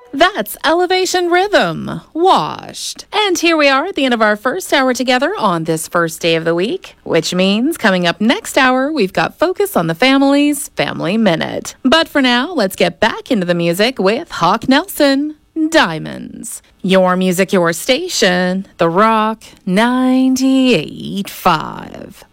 That's Elevation Rhythm, Washed. And here we are at the end of our first hour together on this first day of the week, which means coming up next hour, we've got Focus on the Family's Family Minute. But for now, let's get back into the music with Hawk Nelson, Diamonds. Your music, your station, The Rock 98.5.